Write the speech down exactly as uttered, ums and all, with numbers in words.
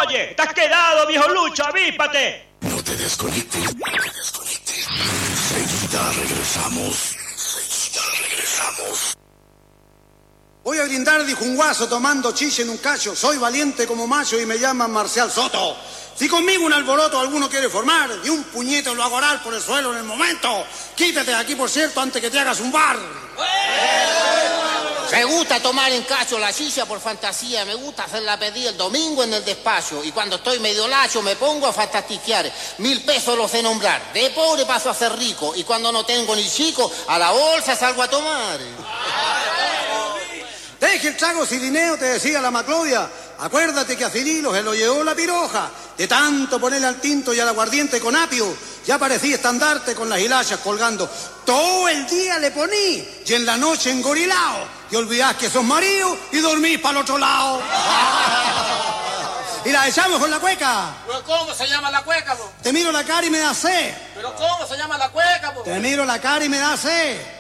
Oye, estás quedado, viejo Lucho, avíspate. No te desconectes, no te desconectes. Enseguida regresamos. Enseguida regresamos. Voy a brindar, dijo un guaso tomando chiche en un cacho. Soy valiente como macho y me llaman Marcial Soto. Si conmigo un alboroto alguno quiere formar, y un puñete lo hago orar por el suelo en el momento. Quítate de aquí, por cierto, antes que te hagas un bar. Me gusta tomar en cacho la chicha por fantasía, me gusta hacer la pedida el domingo en el despacho y cuando estoy medio lacho me pongo a fantastiquear. Mil pesos los sé nombrar, de pobre paso a ser rico y cuando no tengo ni chico, a la bolsa salgo a tomar. Deje el trago, Cirineo, te decía la Maclovia. Acuérdate que a Cirilo se lo llevó la piroja. De tanto ponerle al tinto y al aguardiente con apio, ya parecía estandarte con las hilachas colgando. Todo el día le poní y en la noche engorilao. Y olvidás que sos marido y dormís para el otro lado. Y la echamos con la cueca. ¿Pero cómo se llama la cueca, vos? Te miro la cara y me da sed. ¿Pero cómo se llama la cueca, vos? Te miro la cara y me da sed.